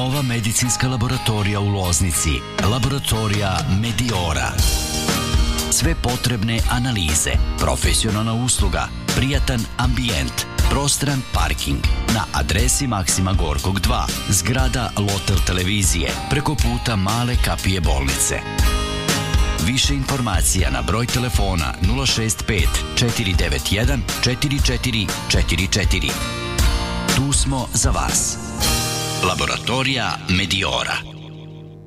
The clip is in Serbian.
Nova medicinska laboratorija u Loznici, laboratorija Mediora. Sve potrebne analize, profesionalna usluga, prijatan ambijent, prostoran parking na adresi Maksima Gorkog 2, zgrada Lotel televizije, preko puta Male kapije bolnice. Više informacija na broj telefona 065 491 4444. Tu smo za vas. Laboratorija Mediora.